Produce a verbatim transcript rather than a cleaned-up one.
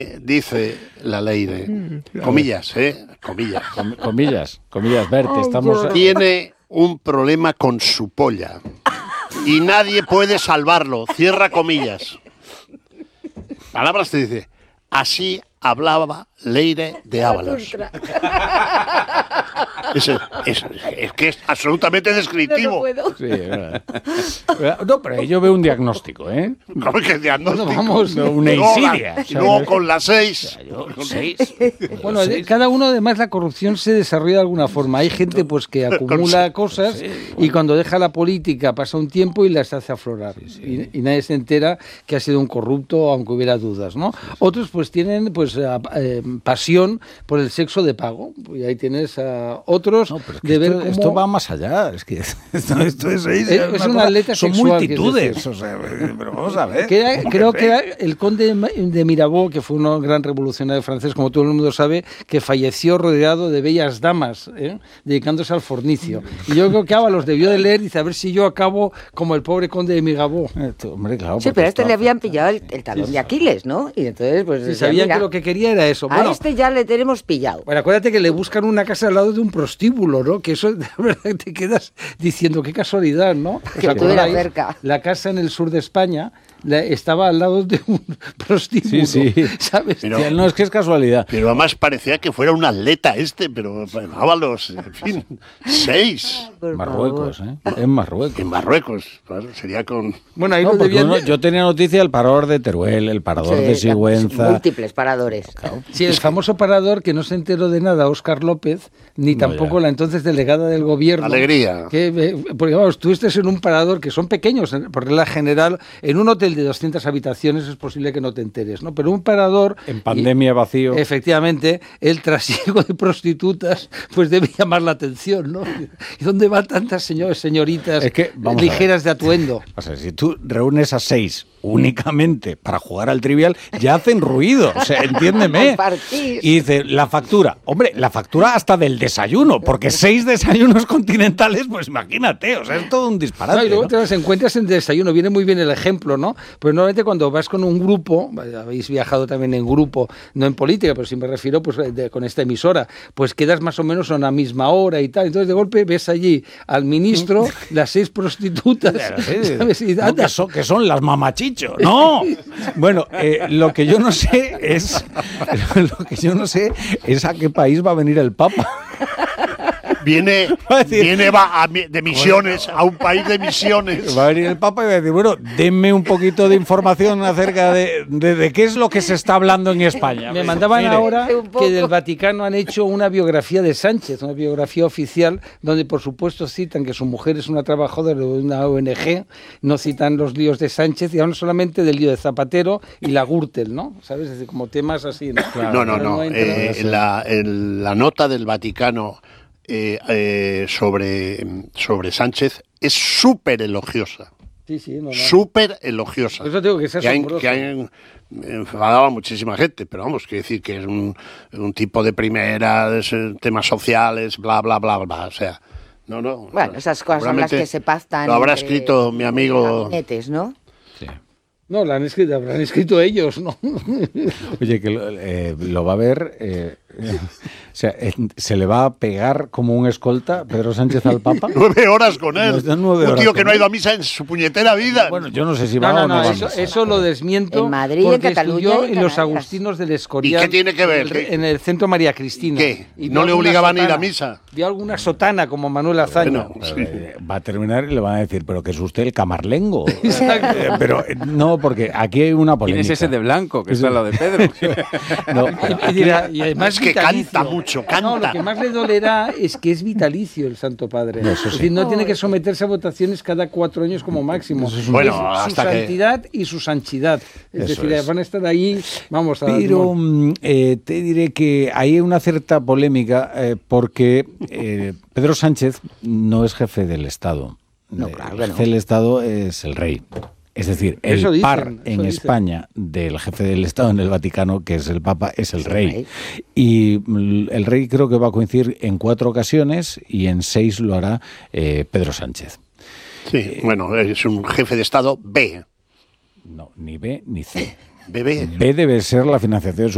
Dice la ley de comillas, ¿eh? Comillas. Com- comillas, comillas, Bert, estamos... Tiene un problema con su polla y nadie puede salvarlo. Cierra comillas. Palabras te dice, así hablaba Leire de Ábalos. Es, es, es que es absolutamente descriptivo. No, no puedo. Sí, es verdad. No, pero yo veo un diagnóstico, ¿eh? ¿Cómo que diagnóstico? No, vamos, no, una No, insidia. la- No, con las seis. Yo, seis. Bueno, de- cada uno además la corrupción se desarrolla de alguna forma. Hay gente pues que acumula cosas Sí, y cuando deja la política pasa un tiempo y las hace aflorar. Y, y nadie se entera que ha sido un corrupto, aunque hubiera dudas, ¿no? Otros pues tienen pues a- eh, pasión por el sexo de pago. Y ahí tienes a otros No, pero es que de ver esto, cómo... esto va más allá. Es que esto, esto es, es, Es- es un cosa- atleta son sexual, multitudes. quiero O sea, pero vamos a ver. Que era- ¿Cómo creo que que sí? era el conde de Ma- de Mirabeau, que fue un gran revolucionario francés, como todo el mundo sabe, que falleció rodeado de bellas damas, ¿eh? dedicándose al fornicio. Y yo creo que Ábalos debió de leer y dice, a ver si yo acabo como el pobre conde de Mirabeau. Esto, hombre, claro, Sí, porque pero a este esto- le habían pillado el, el talón de Aquiles, ¿no? Y entonces, pues. Si decía, sabían mira, que lo que quería era eso. a Bueno, este ya le tenemos pillado. bueno, acuérdate que le buscan una casa al lado de un prostíbulo, ¿no? Que eso, de verdad, te quedas diciendo, qué casualidad, ¿no? Que ¿Os estuviera acordáis? cerca. La casa en el sur de España la- estaba al lado de un prostíbulo, Sí, sí. ¿sabes? Pero- Sí, no, es que es casualidad. Pero además parecía que fuera un atleta este, pero bueno, Ábalos, en fin, seis. Por Marruecos, favor. ¿eh? En Marruecos. En Marruecos, claro, sería con... Bueno, ahí No, lo porque debían uno- de- yo tenía noticia del parador de Teruel, el parador Sí, de Sigüenza. Múltiples paradores. Sí, el famoso parador que no se enteró de nada, Óscar López, ni No, tampoco ya. la entonces delegada del gobierno. Alegría. Que, eh, porque vamos, tú estés en un parador que son pequeños, en- por regla general, en un hotel de doscientas habitaciones es posible que no te enteres, ¿no? Pero un parador... En pandemia vacío. Efectivamente, el trasiego de prostitutas pues debe llamar la atención, ¿no? ¿Y dónde van tantas señores, señoritas Es que, vamos a ligeras de atuendo? O sea, si tú reúnes a seis únicamente para jugar al trivial, ya hacen ruido. O sea, entiéndeme. Compartir. Y dice, la factura. Hombre, la factura hasta del desayuno, porque seis desayunos continentales, pues imagínate, o sea, es todo un disparate. No, y luego ¿no? te las encuentras en desayuno, viene muy bien el ejemplo, ¿no? Pues normalmente cuando vas con un grupo, habéis viajado también en grupo, no en política, pero sí me refiero pues de- con esta emisora, pues quedas más o menos a una misma hora y tal, entonces de golpe ves allí al ministro, las seis prostitutas, ¿sabes? Y No, anda, que, son, que son las mamachichos. No. Bueno, eh, lo que yo no sé es lo que yo no sé es a qué país va a venir el Papa. Viene, Va a decir- viene va a mi- de misiones, a un país de misiones. Va a venir el Papa y va a decir, bueno, denme un poquito de información acerca de, de, de qué es lo que se está hablando en España. me mandaban Mire, ahora un poco. que del Vaticano han hecho una biografía de Sánchez, una biografía oficial, donde por supuesto citan que su mujer es una trabajadora de una O N G, no citan los líos de Sánchez y hablan solamente del lío de Zapatero y la Gürtel, ¿no? ¿Sabes? Es decir, como temas así, ¿no? No, no, Pero no. entra- eh, en la, en la nota del Vaticano eh, eh, sobre, sobre Sánchez es súper elogiosa. Sí, sí, no, no. Súper elogiosa. Por eso digo que es que, hay, asombroso. que hay enfadado a muchísima gente, pero vamos, quiere decir que es un, un tipo de primera, es, eh, temas sociales, bla, bla, bla, bla. O sea, no, no. Bueno, esas cosas son las seguramente que se pactan. Lo habrá entre escrito mi amigo. gabinetes, ¿no? Sí. No, la han escrito, habrán escrito ellos, ¿no? Oye, que lo, eh, lo va a ver, eh, eh, o sea, eh, se le va a pegar como un escolta Pedro Sánchez al Papa. Nueve horas con él. No, están nueve un horas tío que con no ha él. ido a misa en su puñetera vida. Bueno, yo no sé si No, va no, o no no, va a eso, misa. eso lo desmiento. En Madrid, en porque Cataluña estudió y en en los Canarias. Agustinos del Escorial. ¿Y qué tiene que ver? En el, ¿Qué? en el centro María Cristina. ¿Qué? Y ¿No vio le alguna obligaban a ir a sotana. misa? Vio alguna sotana como Manuel Azaña. Bueno, Pero, sí. eh, va a terminar y le van a decir, pero que es usted el camarlengo. Eh, pero eh, no, porque aquí hay una ¿Quién polémica. es ese de blanco que está al lado de Pedro? No, Y, y dirá, y además Es que vitalicio. canta mucho, canta. No, lo que más le dolerá es que es vitalicio el Santo Padre. Eso Es sí. decir, no tiene que someterse a votaciones cada cuatro años como máximo. Eso es un- Bueno, Es hasta su que- santidad y su sanchidad. Es Eso decir, es. van a estar ahí, vamos a... Pero mm, eh, te diré que hay una cierta polémica eh, porque eh, Pedro Sánchez no es jefe del Estado. No, Eh, claro el que no. jefe del Estado es el rey. Es decir, el Eso dicen, par eso en dicen. España del jefe del Estado en el Vaticano, que es el Papa, es el Es el rey. rey. Y mm, el rey creo que va a coincidir en cuatro ocasiones y en seis lo hará eh, Pedro Sánchez. Sí, bueno, es un jefe de Estado B. No, ni B ni C. B B. B debe ser la financiación de su